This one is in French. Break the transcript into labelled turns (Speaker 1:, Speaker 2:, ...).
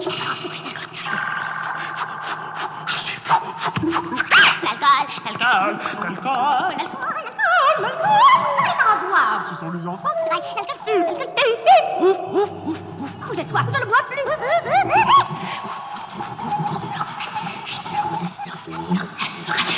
Speaker 1: Je suis fou.
Speaker 2: L'alcool.
Speaker 1: Ce sont les enfants.
Speaker 2: Ouf. J'ai soif, je ne bois plus.